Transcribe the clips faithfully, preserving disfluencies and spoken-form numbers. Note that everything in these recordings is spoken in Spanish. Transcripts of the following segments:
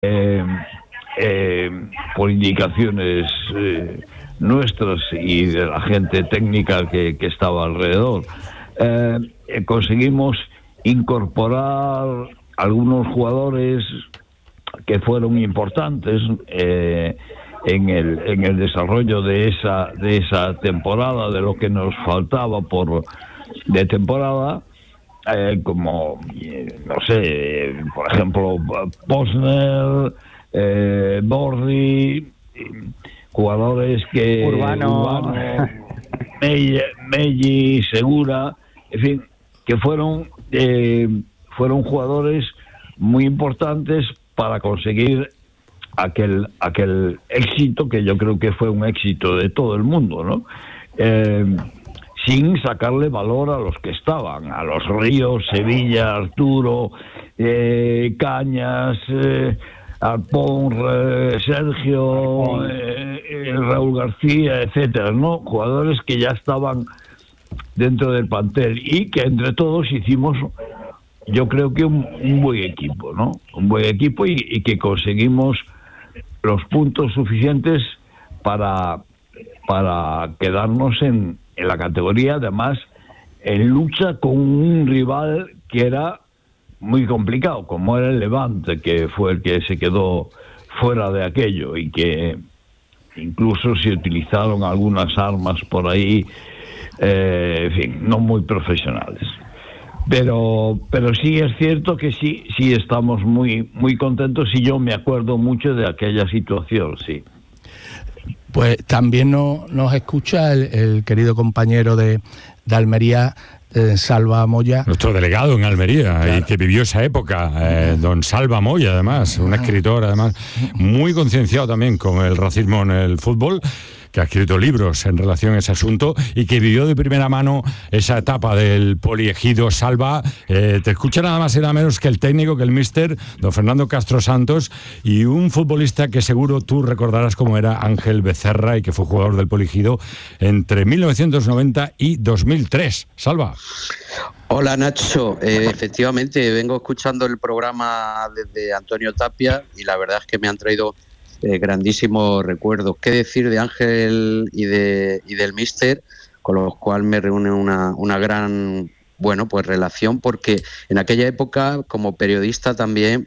eh, eh, por indicaciones eh, nuestras y de la gente técnica que, que estaba alrededor, eh, eh, conseguimos incorporar algunos jugadores que fueron importantes eh, en el en el desarrollo de esa de esa temporada, de lo que nos faltaba por de temporada, eh, como eh, no sé, por ejemplo, Posner, eh, Borri, jugadores que Urbano, Urbano Melli, Melli, Segura, en fin, que fueron eh, fueron jugadores muy importantes para conseguir aquel aquel éxito, que yo creo que fue un éxito de todo el mundo, ¿no? Eh, sin sacarle valor a los que estaban, a los Ríos, Sevilla, Arturo, eh, Cañas, eh, Arpón, eh, Sergio, eh, eh, Raúl García, etcétera, ¿no? Jugadores que ya estaban dentro del plantel y que entre todos hicimos, yo creo que un, un buen equipo, ¿no? Un buen equipo y, y que conseguimos los puntos suficientes para, para quedarnos en, en la categoría, además en lucha con un rival que era muy complicado, como era el Levante, que fue el que se quedó fuera de aquello y que incluso se utilizaron algunas armas por ahí, eh, en fin, no muy profesionales. Pero pero sí es cierto que sí sí estamos muy muy contentos y yo me acuerdo mucho de aquella situación, sí. Pues también no, nos escucha el, el querido compañero de, de Almería, eh, Salva Moya. Nuestro delegado en Almería, claro, y que vivió esa época, eh, don Salva Moya, además, un escritor, además, muy concienciado también con el racismo en el fútbol, que ha escrito libros en relación a ese asunto y que vivió de primera mano esa etapa del poliegido. Salva, eh, te escucha nada más y nada menos que el técnico, que el míster, don Fernando Castro Santos, y un futbolista que seguro tú recordarás como era Ángel Becerra y que fue jugador del poliegido entre mil novecientos noventa y dos mil tres. Salva. Hola Nacho, eh, efectivamente vengo escuchando el programa desde Antonio Tapia y la verdad es que me han traído Eh, grandísimos recuerdos. ¿Qué decir de Ángel y de y del míster, con los cuales me reúne una, una gran, bueno, pues relación, porque en aquella época, como periodista también,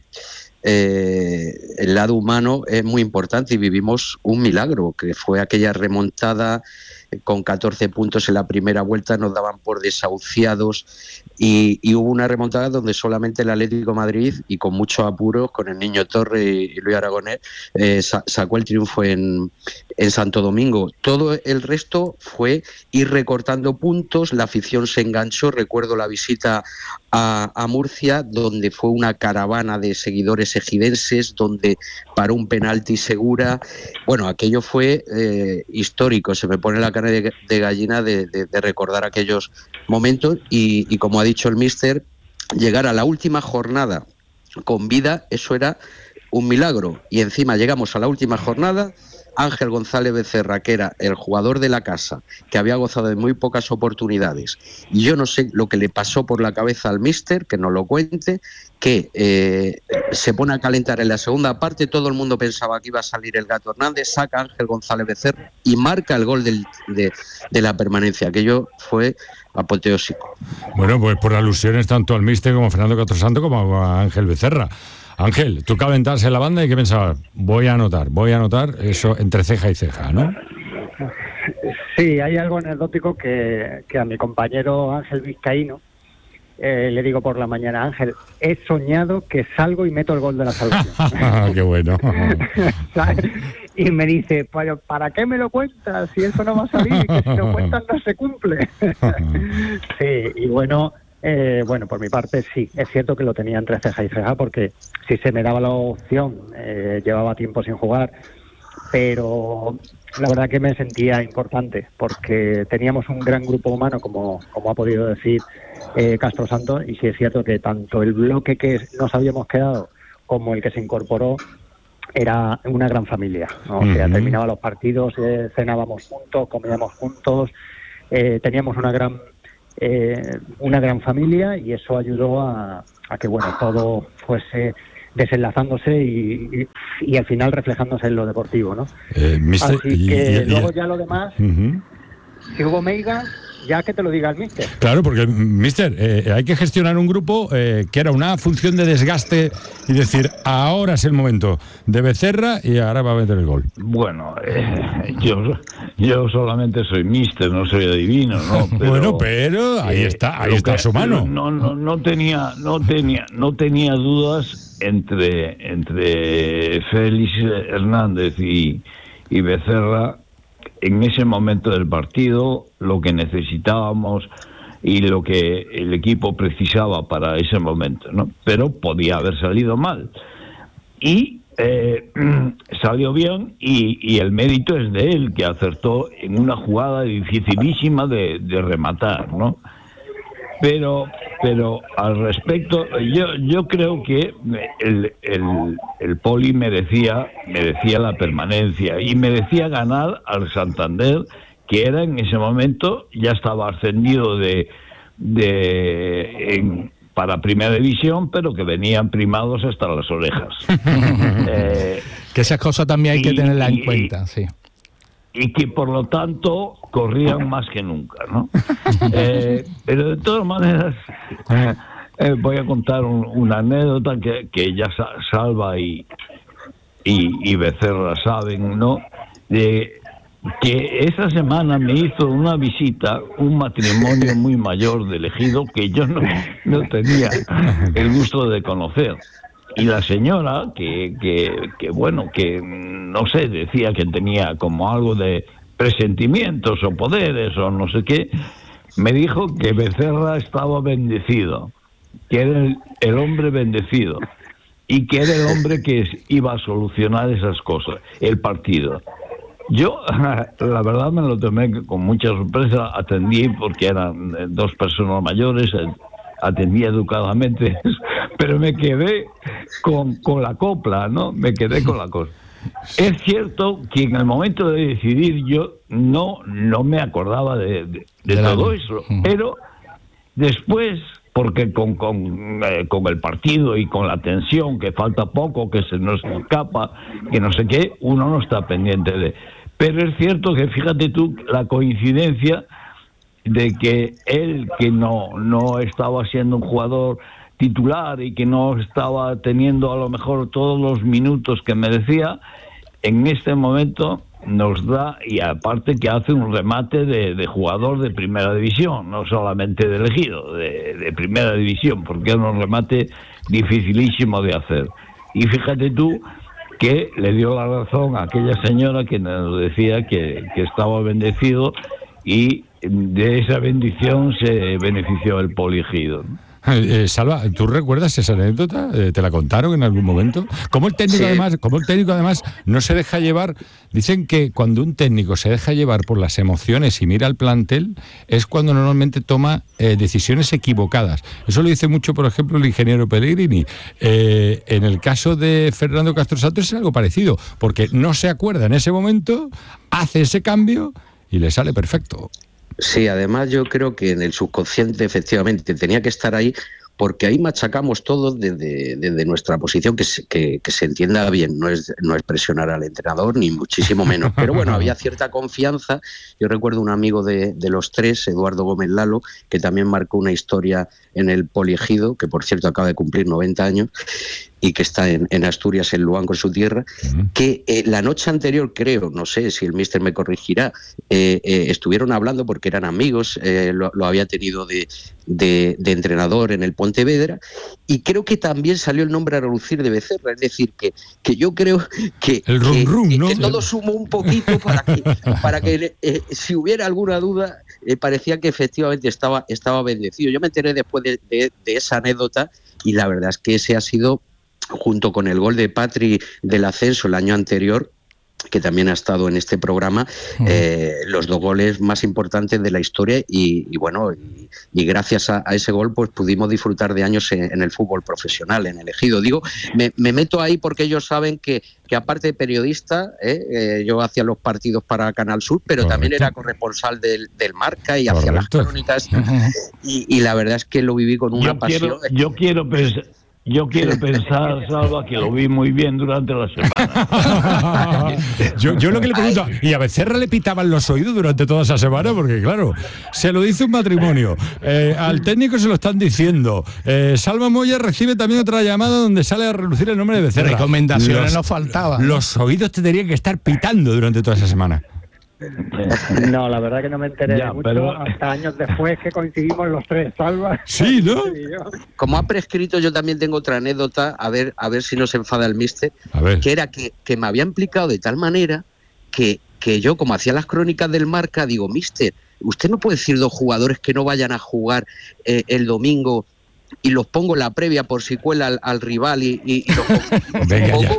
eh, el lado humano es muy importante y vivimos un milagro, que fue aquella remontada con catorce puntos en la primera vuelta, nos daban por desahuciados y, y hubo una remontada donde solamente el Atlético de Madrid, y con muchos apuros, con el Niño Torre y, y Luis Aragonés, eh, sa- sacó el triunfo en, en Santo Domingo. Todo el resto fue ir recortando puntos, la afición se enganchó. Recuerdo la visita a, a Murcia, donde fue una caravana de seguidores ejidenses, donde paró un penalti Segura. Bueno, aquello fue eh, histórico, se me pone la carne de, de gallina de, de, de recordar aquellos momentos y, y como ha dicho el míster, llegar a la última jornada con vida, eso era un milagro. Y encima llegamos a la última jornada, Ángel González Becerra, que era el jugador de la casa, que había gozado de muy pocas oportunidades, y yo no sé lo que le pasó por la cabeza al míster, que nos lo cuente, que eh, se pone a calentar en la segunda parte, todo el mundo pensaba que iba a salir el Gato Hernández, saca a Ángel González Becerra y marca el gol del, de, de la permanencia. Aquello fue apoteósico. Bueno, pues por alusiones tanto al míster como a Fernando Castro Santos como a Ángel Becerra. Ángel, tú calentarse en la banda y ¿qué pensabas? Voy a anotar, voy a anotar, eso entre ceja y ceja, ¿no? Sí, hay algo anecdótico que, que a mi compañero Ángel Vizcaíno eh, le digo por la mañana: Ángel, he soñado que salgo y meto el gol de la salvación. ¡Qué bueno! Y me dice, ¿para, ¿para qué me lo cuentas si eso no va a salir? Que si lo cuentas no se cumple. Sí, y bueno... Eh, bueno, por mi parte sí, es cierto que lo tenía entre ceja y ceja, porque si se me daba la opción, eh, llevaba tiempo sin jugar, pero la verdad que me sentía importante, porque teníamos un gran grupo humano, como, como ha podido decir eh, Castro Santos, y sí es cierto que tanto el bloque que nos habíamos quedado como el que se incorporó era una gran familia, ¿no? O sea, terminaba los partidos, eh, cenábamos juntos, comíamos juntos, eh, teníamos una gran... Eh, una gran familia, y eso ayudó a, a que bueno todo fuese desenlazándose y, y, y al final reflejándose en lo deportivo, ¿no? Eh, mister, Así y, que y, y, luego ya lo demás, uh-huh. si hubo meiga, ya que te lo diga el míster. Claro, porque, mister, eh, hay que gestionar un grupo eh, que era una función de desgaste y decir, ahora es el momento de Becerra y ahora va a meter el gol. Bueno, eh, yo yo solamente soy míster, no soy adivino, ¿no? Pero, bueno, pero ahí eh, está, ahí está que, su mano. No, no, no tenía, no tenía, no tenía dudas entre entre Félix Hernández y, y Becerra. En ese momento del partido, lo que necesitábamos y lo que el equipo precisaba para ese momento, ¿no? Pero podía haber salido mal. Y eh, salió bien y, y el mérito es de él, que acertó en una jugada dificilísima de, de rematar, ¿no? Pero pero al respecto, yo yo creo que el, el, el Poli merecía merecía la permanencia y merecía ganar al Santander, que era en ese momento, ya estaba ascendido de de en, para Primera División, pero que venían primados hasta las orejas. eh, que esas cosas también hay y, que tenerlas en cuenta, sí. Y que por lo tanto corrían más que nunca, ¿no? eh, pero de todas maneras eh, eh, voy a contar un, una anécdota que, que ya Salva y, y, y Becerra saben, ¿no? De que esa semana me hizo una visita un matrimonio muy mayor del Ejido que yo no, no tenía el gusto de conocer. Y la señora, que, que, que bueno, que no sé, decía que tenía como algo de presentimientos o poderes o no sé qué, me dijo que Becerra estaba bendecido, que era el, el hombre bendecido y que era el hombre que iba a solucionar esas cosas, el partido. Yo, la verdad, me lo tomé con mucha sorpresa, atendí porque eran dos personas mayores, atendí educadamente, pero me quedé con, con la copla, ¿no? Me quedé con la cosa. Es cierto que en el momento de decidir yo no, no me acordaba de, de, de todo eso, pero después, porque con, con, eh, con el partido y con la tensión, que falta poco, que se nos escapa, que no sé qué, uno no está pendiente de... Pero es cierto que, fíjate tú, la coincidencia de que él, que no, no estaba siendo un jugador titular y que no estaba teniendo a lo mejor todos los minutos que merecía, en este momento nos da, y aparte que hace un remate de, de jugador de Primera División, no solamente de elegido, de, de Primera División, porque era un remate dificilísimo de hacer. Y fíjate tú que le dio la razón a aquella señora que nos decía que, que estaba bendecido, y de esa bendición se benefició el Poliegido. Eh, Salva, ¿tú recuerdas esa anécdota? Eh, ¿Te la contaron en algún momento? Como el técnico, sí. además, como el técnico además no se deja llevar, dicen que cuando un técnico se deja llevar por las emociones y mira al plantel, es cuando normalmente toma eh, decisiones equivocadas. Eso lo dice mucho, por ejemplo, el ingeniero Pellegrini. Eh, en el caso de Fernando Castro Santos es algo parecido, porque no se acuerda en ese momento, hace ese cambio y le sale perfecto. Sí, además yo creo que en el subconsciente efectivamente tenía que estar ahí, porque ahí machacamos todos desde, desde nuestra posición, que se, que, que se entienda bien, no es, no es presionar al entrenador, ni muchísimo menos. Pero bueno, había cierta confianza. Yo recuerdo un amigo de, de los tres, Eduardo Gómez Lalo, que también marcó una historia en el Poliegido, que por cierto acaba de cumplir noventa años, y que está en, en Asturias, en Luanco, en su tierra, uh-huh. que eh, la noche anterior, creo, no sé si el míster me corregirá, eh, eh, estuvieron hablando porque eran amigos, eh, lo, lo había tenido de, de, de entrenador en el Pontevedra, y creo que también salió el nombre a relucir de Becerra, es decir, que, que yo creo que, el rum, que, rum, que, ¿no? que todo sumó un poquito para que, para que eh, si hubiera alguna duda, eh, parecía que efectivamente estaba, estaba bendecido. Yo me enteré después de, de, de esa anécdota, y la verdad es que ese ha sido, junto con el gol de Patri del ascenso el año anterior, que también ha estado en este programa, uh-huh. eh, los dos goles más importantes de la historia, y, y bueno, y, y gracias a, a ese gol pues pudimos disfrutar de años en, en el fútbol profesional, en el Ejido. Digo, me, me meto ahí porque ellos saben que, que aparte de periodista, eh, eh, yo hacía los partidos para Canal Sur, pero Correcto. También era corresponsal del, del Marca y Correcto. Hacía las crónicas, uh-huh. y, y la verdad es que lo viví con una yo pasión. Quiero, yo quiero pensar yo quiero pensar, Salva, que lo vi muy bien durante la semana. yo, yo lo que le pregunto, ¿y a Becerra le pitaban los oídos durante toda esa semana? Porque claro, se lo dice un matrimonio, eh, al técnico se lo están diciendo, eh, Salva Moya recibe también otra llamada donde sale a relucir el nombre de Becerra. Recomendaciones nos faltaban. Los oídos te tenían que estar pitando durante toda esa semana. No, la verdad que no me enteré Ya, de mucho, pero- hasta años después que coincidimos los tres, Salva. Sí, ¿no? Sí, yo. Como ha prescrito, yo también tengo otra anécdota, a ver, a ver si no se enfada el míster, A ver. que era que, que me había implicado de tal manera que, que yo, como hacía las crónicas del Marca, digo, míster, usted no puede decir dos jugadores que no vayan a jugar eh, el domingo y los pongo en la previa por si cuela al, al rival y, y, y los pongo. Venga, ya.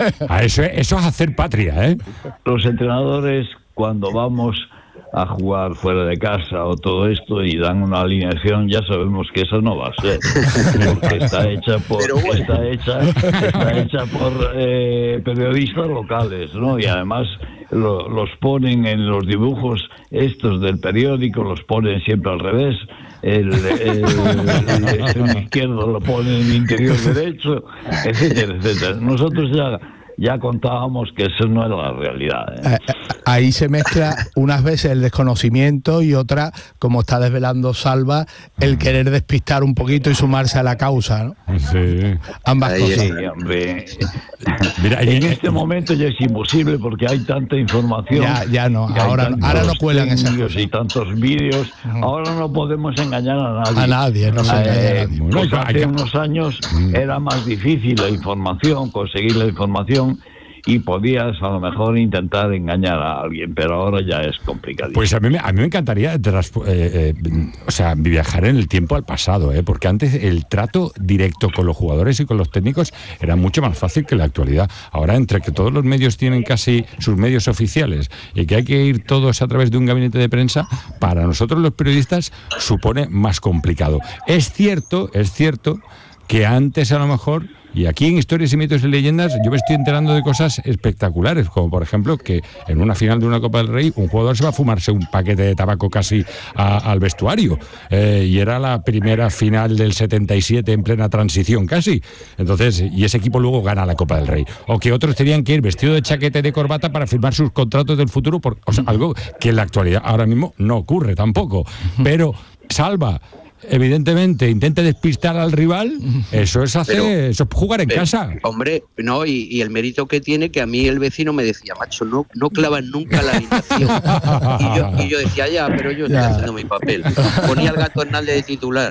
A eso, es- eso es hacer patria, ¿eh? Los entrenadores, cuando vamos a jugar fuera de casa o todo esto y dan una alineación, ya sabemos que eso no va a ser, porque está hecha por Pero bueno. está hecha está hecha por eh, periodistas locales, ¿no? Y además lo- los ponen en los dibujos estos del periódico, los ponen siempre al revés. El, el, el extremo izquierdo lo pone en el interior derecho, etcétera, etcétera. Nosotros ya ya contábamos que eso no era la realidad, ¿eh? Eh, Ahí se mezcla unas veces el desconocimiento y otra, como está desvelando Salva, el querer despistar un poquito y sumarse a la causa, ¿no? Sí. Ambas Ahí cosas. Sí, hombre. Mira, y En este momento ya es imposible porque hay tanta información. Ya, ya no, y hay ahora, tantos ahora no cuelan esas técnicos cosas. y tantos vídeos. Ahora no podemos engañar a nadie. A nadie, no se engaña a Eh, nadie. Bueno, pues hay que- hace unos años era más difícil la información, conseguir la información, y podías a lo mejor intentar engañar a alguien, pero ahora ya es complicadísimo. Pues a mí, me- a mí me encantaría traspo- eh, eh, o sea, viajar en el tiempo al pasado, ¿eh? Porque antes el trato directo con los jugadores y con los técnicos era mucho más fácil que en la actualidad. Ahora, entre que todos los medios tienen casi sus medios oficiales y que hay que ir todos a través de un gabinete de prensa, para nosotros los periodistas supone más complicado. Es cierto, es cierto que antes a lo mejor, y aquí en Historias y Mitos y Leyendas, yo me estoy enterando de cosas espectaculares, como por ejemplo que en una final de una Copa del Rey un jugador se va a fumarse un paquete de tabaco casi a- al vestuario, eh, y era la primera final del setenta y siete en plena transición casi, entonces, y ese equipo luego gana la Copa del Rey, o que otros tenían que ir vestido de chaqueta y de corbata para firmar sus contratos del futuro, por, o sea, algo que en la actualidad ahora mismo no ocurre tampoco, pero Salva, evidentemente intenta despistar al rival, eso es hacer, Pero- eso es jugar en Pero, casa. Hombre, no, y, y el mérito que tiene, que a mí el vecino me decía, macho, no, no clavan nunca la alineación. Y yo, y yo decía, ya, pero yo estoy Ya. haciendo mi papel. Ponía al gato Hernández de titular.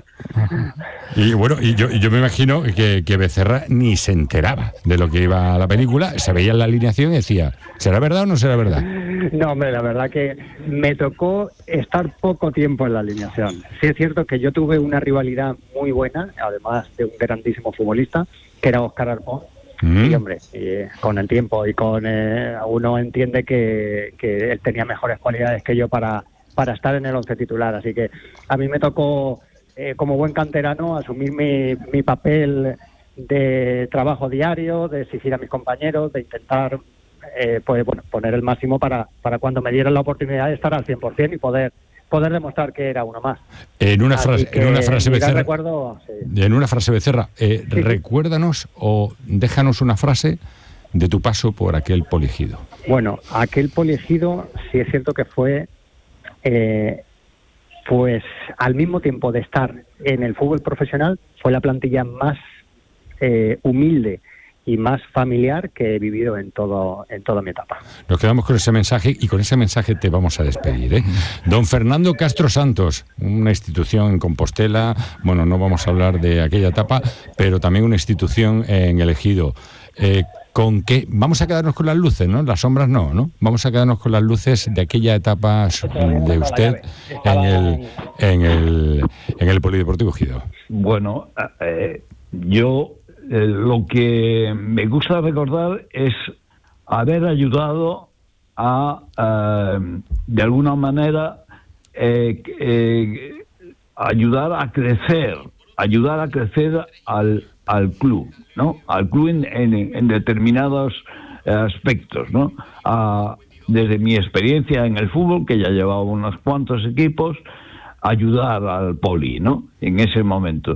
Y bueno, y yo, y yo me imagino que, que Becerra ni se enteraba de lo que iba a la película, se veía en la alineación y decía, ¿será verdad o no será verdad? No, hombre, la verdad que me tocó estar poco tiempo en la alineación. Sí es cierto que yo tuve una rivalidad muy buena, además de un grandísimo futbolista, que era Óscar Arpón. Mm. Y hombre, y con el tiempo y con eh, uno entiende que, que él tenía mejores cualidades que yo para, para estar en el once titular. Así que a mí me tocó, eh, como buen canterano, asumir mi, mi papel de trabajo diario, de exigir a mis compañeros, de intentar eh, pues, bueno, poner el máximo para, para cuando me dieran la oportunidad de estar al cien por ciento y poder poder demostrar que era uno más. En una Así frase, que en una frase mi gran Becerra, recuerdo, sí. en una frase Becerra, eh, sí. recuérdanos o déjanos una frase de tu paso por aquel Poliegido. Bueno, aquel Poliegido sí es cierto que fue, eh, pues al mismo tiempo de estar en el fútbol profesional, fue la plantilla más eh, humilde y más familiar que he vivido en todo en toda mi etapa. Nos quedamos con ese mensaje y con ese mensaje te vamos a despedir, ¿eh? Don Fernando Castro Santos, una institución en Compostela, bueno, no vamos a hablar de aquella etapa, pero también una institución en el Ejido. Eh, ¿Con qué? Vamos a quedarnos con las luces, ¿no? Las sombras no, ¿no? Vamos a quedarnos con las luces de aquella etapa de usted en el, en el, en el Polideportivo Ejido. Bueno, eh, yo eh, lo que me gusta recordar es haber ayudado a, eh, de alguna manera, eh, eh, ayudar a crecer, ayudar a crecer al, al club, ¿no? Al club en, en, en determinados aspectos, ¿no? A, desde mi experiencia en el fútbol, que ya llevaba unos cuantos equipos, ayudar al Poli, ¿no? En ese momento.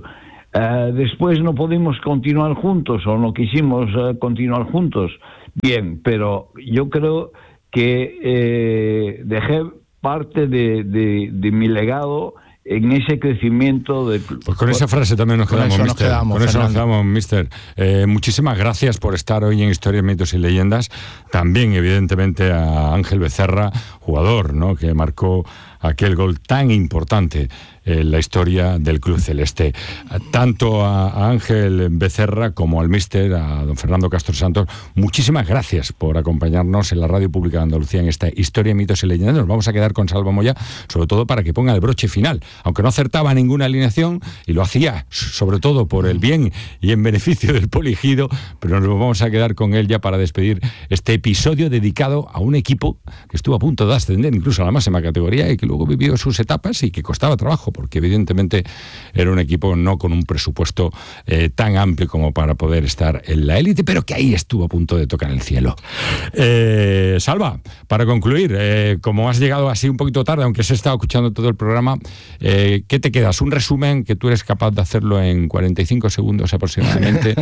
Eh, después no pudimos continuar juntos o no quisimos eh, continuar juntos. Bien, pero yo creo que eh, dejé parte de, de, de mi legado en ese crecimiento del club. Pues con esa frase también nos quedamos, eso nos mister. quedamos, con eso nos Fernando. quedamos, mister. Eh, muchísimas gracias por estar hoy en Historias, Mitos y Leyendas. También, evidentemente, a Ángel Becerra, jugador, ¿no?, que marcó aquel gol tan importante en la historia del Club Celeste. Tanto a, a Ángel Becerra como al míster, a don Fernando Castro Santos, muchísimas gracias por acompañarnos en la Radio Pública de Andalucía en esta Historia, Mitos y Leyendas. Nos vamos a quedar con Salva Moya, sobre todo para que ponga el broche final, aunque no acertaba ninguna alineación, y lo hacía sobre todo por el bien y en beneficio del Poligido, pero nos vamos a quedar con él ya para despedir este episodio dedicado a un equipo que estuvo a punto de ascender incluso a la máxima categoría y que luego vivió sus etapas y que costaba trabajo, porque evidentemente era un equipo no con un presupuesto eh, tan amplio como para poder estar en la élite, pero que ahí estuvo a punto de tocar el cielo. Eh, Salva, para concluir, eh, como has llegado así un poquito tarde, aunque se ha estado escuchando todo el programa, eh, ¿qué te quedas? Un resumen que tú eres capaz de hacerlo en cuarenta y cinco segundos aproximadamente,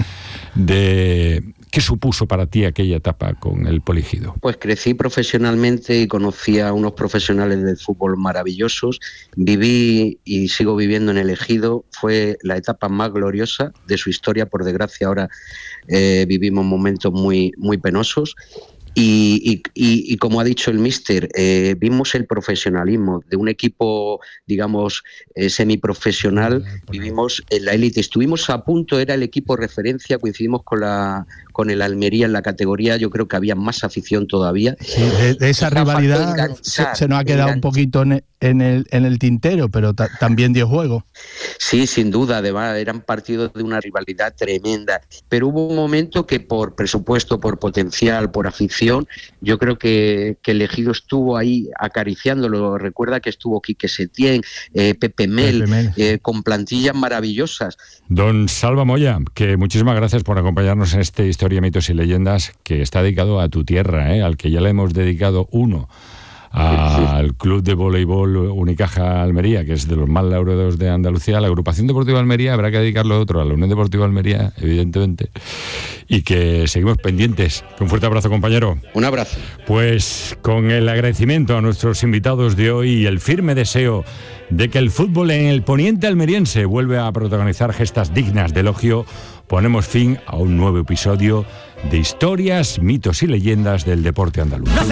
de qué supuso para ti aquella etapa con el Poligido. Pues crecí profesionalmente y conocí a unos profesionales del fútbol maravillosos. Viví y sigo viviendo en el Ejido. Fue la etapa más gloriosa de su historia. Por desgracia, ahora eh, vivimos momentos muy, muy penosos. Y, y, y, y como ha dicho el míster, eh, vimos el profesionalismo de un equipo, digamos, eh, semiprofesional. Vivimos en la élite, estuvimos a punto, era el equipo referencia, coincidimos con la con el Almería en la categoría, yo creo que había más afición todavía. Sí, de, de esa Esa rivalidad enganchar, se, se nos ha quedado enganchar. un poquito en el, en el, en el tintero, pero ta, también dio juego. Sí, sin duda, además eran partidos de una rivalidad tremenda, pero hubo un momento que por presupuesto, por potencial, por afición, yo creo que, que el Ejido estuvo ahí acariciándolo. Recuerda que estuvo Quique Setién, eh, Pepe Mel, Pepe Mel. Eh, con plantillas maravillosas. Don Salva Moya, que muchísimas gracias por acompañarnos en este Historia, Mitos y Leyendas que está dedicado a tu tierra, ¿eh? Al que ya le hemos dedicado uno al Club de Voleibol Unicaja Almería, que es de los más laureados de Andalucía. La Agrupación Deportiva Almería habrá que dedicarlo a otro, a la Unión Deportiva Almería, evidentemente, y que seguimos pendientes. Un fuerte abrazo, compañero. Un abrazo. Pues con el agradecimiento a nuestros invitados de hoy y el firme deseo de que el fútbol en el poniente almeriense vuelva a protagonizar gestas dignas de elogio, ponemos fin a un nuevo episodio de Historias, Mitos y Leyendas del deporte andaluz.